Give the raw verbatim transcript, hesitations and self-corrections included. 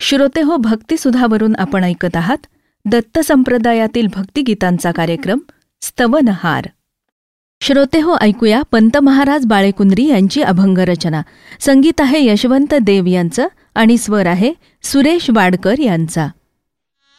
श्रोतेहो, भक्तिसुधावरून आपण ऐकत आहात दत्त संप्रदायातील भक्तिगीतांचा कार्यक्रम स्तवनहार. श्रोतेहो, ऐकूया पंत महाराज बाळेकुंद्री यांची अभंग रचना. संगीत आहे यशवंत देव यांचं आणि स्वर आहे सुरेश वाडकर यांचा.